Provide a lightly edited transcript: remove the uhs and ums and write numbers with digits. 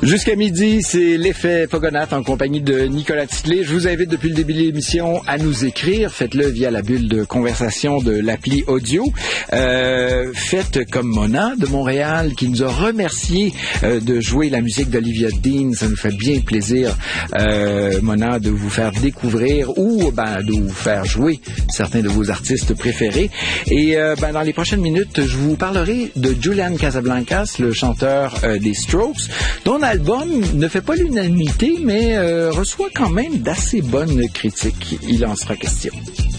Jusqu'à midi, c'est l'effet Pogonath en compagnie de Nicolas Titley. Je vous invite depuis le début de l'émission à nous écrire. Faites-le via la bulle de conversation de l'appli audio. Faites comme Mona de Montréal qui nous a remercié de jouer la musique d'Olivia Dean. Ça nous fait bien plaisir, Mona, de vous faire découvrir ou de vous faire jouer certains de vos artistes préférés. Et dans les prochaines minutes, je vous parlerai de Julian Casablancas, le chanteur des Strokes, dont l'album ne fait pas l'unanimité, mais reçoit quand même d'assez bonnes critiques. Il en sera question.